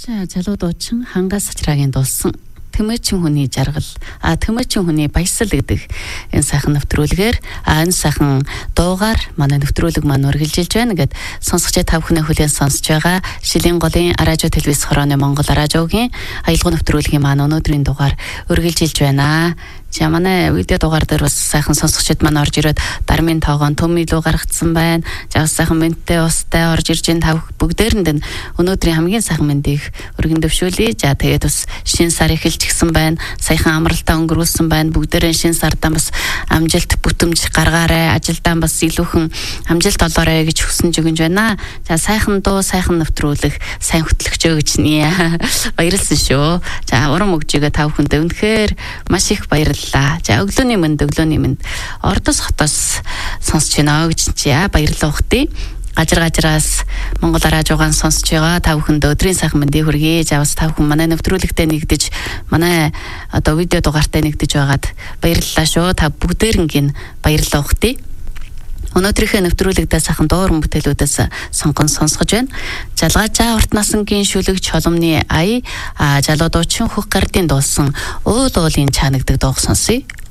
За залуу дуучин Хангас Сачраагийн дуулсан Тэмээчин хүний жаргал Тэмээчин хүний баясал гэдэг энэ сайхан нэвтрүүлгээр энэ сайхан дуугаар манай нэвтрүүлэг маань үргэлжилж байна гэд сонсогчдаа та бүхний хүлээн сонсож байгаа Шилийн голын радио телевиз хорооны Монгол радиогийн аялал нэвтрүүлгийн маань өнөөдрийн дугаар үргэлжилж байна. За манай видео дугаар дээр бас сайхан сонсогчд маань орж ирээд дармын тоогоон төм илүү гаргацсан байна. За бас сайхан мэнттэй устай орж ирж энэ бүгдээрэнд нь өнөөдрийн хамгийн сайхан мэндийг өргөн дэвшүүлье. За тэгээд бас шинэ сар эхэлж гисэн байна. Саяхан амралтаа өнгөрүүлсэн байна. Бүгдээрээ шинэ сардаа бас амжилт бүтэмж гаргаарай. Ажилдаа бас илүүхэн амжилт олоорой гэж хүсэж өгнж байна. За сайхан дуу, сайхан нэвтрүүлэг, сайн хөтлөгчөө гэж нэ. Баярлалаа шүү. За урам өгжигээ та бүхэндээ үнэхээр маш их баярлалаа. За өглөөний мэнд Ордос хотоос сонсож байна гэж баярлалаа ухтыг. Гажраас Монгол радиогоос сонсож байгаа та бүхэнд өдрийн сайхан мэндийг хүргэе. За бас та бүхэн манай нэвтрүүлэгтээ нэгдэж манай одоо видео дугаартай нэгдэж байгаад баярлалаа шүү. Та бүгдээрнгийн баярлалаа ухтыг. Өнөөдрийнхөө нэвтрүүлэгдээ сайхан дууран бүтээлүүдээс сонгон сонсгож байна. Жалгаажаа урт насангийн шүлэг чоломны ая залуу дуучин Хөх гардын дуулсан уул уулын чанагдаг дуу сонсъё.